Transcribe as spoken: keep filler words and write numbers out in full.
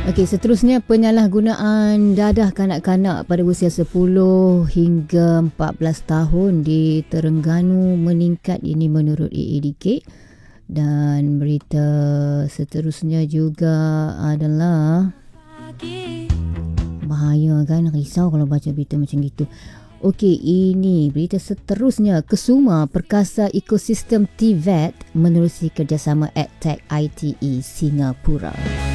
Okey, seterusnya penyalahgunaan dadah kanak-kanak pada usia sepuluh hingga empat belas tahun di Terengganu meningkat, ini menurut A A D K. Dan berita seterusnya juga adalah bahaya kan, risau kalau baca berita macam gitu. Okey, ini berita seterusnya. Kesuma Perkasa Ekosistem T V E T menerusi kerjasama EdTech I T E Singapura.